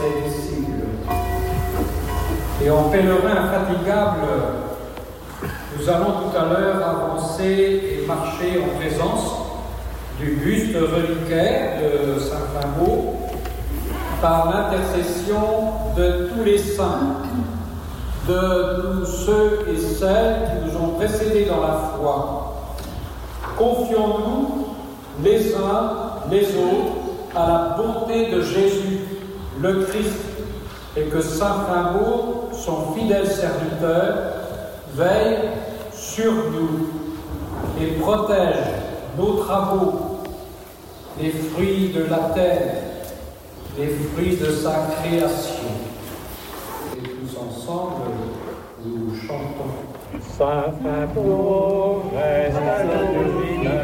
ses disciples. Et en pèlerin infatigable, nous allons tout à l'heure avancer et marcher en présence du buste reliquaire de Saint Rimbaud par l'intercession de tous les saints, de tous ceux et celles qui nous ont précédés dans la foi. Confions-nous les uns les autres à la bonté de Jésus, le Christ, et que Saint Rimbaud, son fidèle serviteur, veille sur nous et protège nos travaux, les fruits de la terre, les fruits de sa création. Et tous ensemble, nous chantons. Saint Rimbaud,